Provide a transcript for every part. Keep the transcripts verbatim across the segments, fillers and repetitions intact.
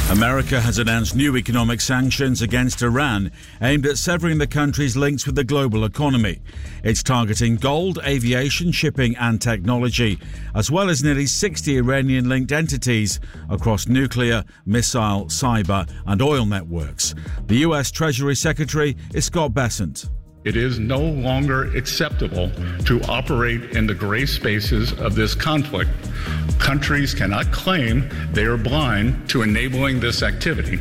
America has announced new economic sanctions against Iran aimed at severing the country's links with the global economy. It's targeting gold, aviation, shipping and technology, as well as nearly sixty Iranian-linked entities across nuclear, missile, cyber and oil networks. The U S Treasury Secretary is Scott Bessent. It is no longer acceptable to operate in the gray spaces of this conflict. Countries cannot claim they are blind to enabling this activity.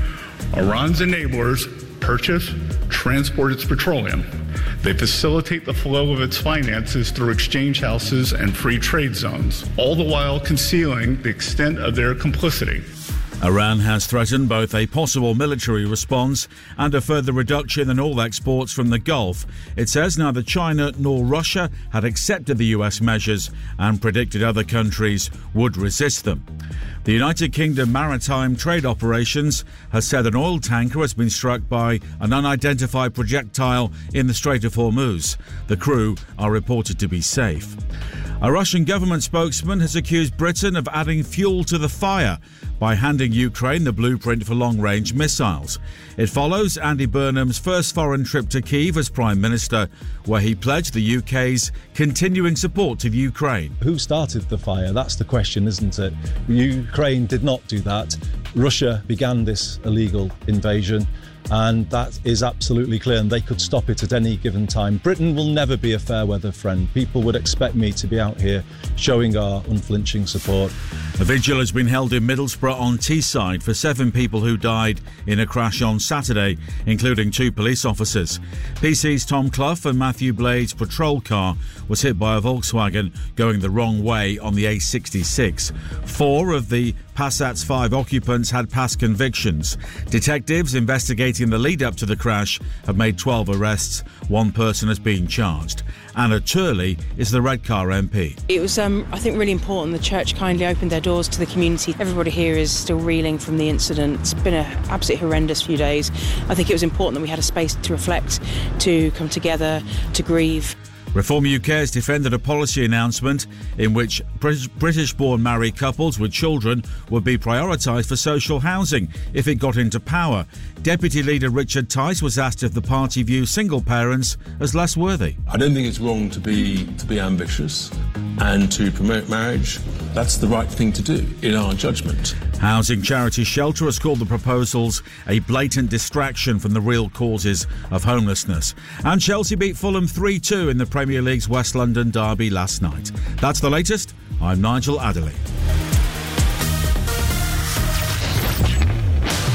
Iran's enablers purchase, transport its petroleum. They facilitate the flow of its finances through exchange houses and free trade zones, all the while concealing the extent of their complicity. Iran has threatened both a possible military response and a further reduction in oil exports from the Gulf. It says neither China nor Russia had accepted the U S measures and predicted other countries would resist them. The United Kingdom Maritime Trade Operations has said an oil tanker has been struck by an unidentified projectile in the Strait of Hormuz. The crew are reported to be safe. A Russian government spokesman has accused Britain of adding fuel to the fire by handing Ukraine the blueprint for long-range missiles. It follows Andy Burnham's first foreign trip to Kyiv as Prime Minister, where he pledged the U K's continuing support to Ukraine. Who started the fire? That's the question, isn't it? Ukraine did not do that. Russia began this illegal invasion, and that is absolutely clear, and they could stop it at any given time. Britain will never be a fair weather friend. People would expect me to be out here showing our unflinching support. A vigil has been held in Middlesbrough on Teesside for seven people who died in a crash on Saturday, including two police officers. P C's Tom Clough and Matthew Blade's patrol car was hit by a Volkswagen going the wrong way on the A sixty-six. Four of the Passat's five occupants had past convictions. Detectives investigating the lead-up to the crash have made twelve arrests. One person has been charged. Anna Turley is the Redcar M P. It was, um, I think, really important. The church kindly opened their doors to the community. Everybody here is still reeling from the incident. It's been an absolutely horrendous few days. I think it was important that we had a space to reflect, to come together, to grieve. Reform U K has defended a policy announcement in which British-born married couples with children would be prioritised for social housing if it got into power. Deputy Leader Richard Tice was asked if the party views single parents as less worthy. I don't think it's wrong to be to be ambitious and to promote marriage. That's the right thing to do, in our judgment. Housing charity Shelter has called the proposals a blatant distraction from the real causes of homelessness. And Chelsea beat Fulham three two in the Premier League's West London derby last night. That's the latest. I'm Nigel Adderley.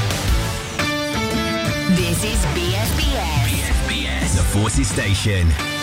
This is B S B S. B S B S, the Forces Station.